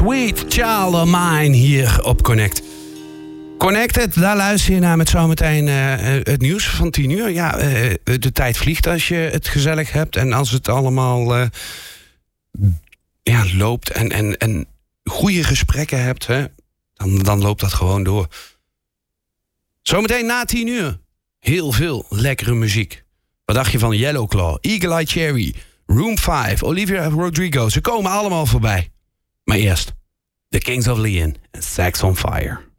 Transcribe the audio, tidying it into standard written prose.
Sweet Child of Mine hier op Connect. Connected, daar luister je naar met zometeen het nieuws van 10 uur. Ja, de tijd vliegt als je het gezellig hebt. En als het allemaal loopt en goede gesprekken hebt, hè, dan loopt dat gewoon door. Zometeen na 10 uur. Heel veel lekkere muziek. Wat dacht je van Yellowclaw, Eagle Eye Cherry, Room 5, Olivia Rodrigo? Ze komen allemaal voorbij. Maar eerst, The Kings of Leon en Sex on Fire.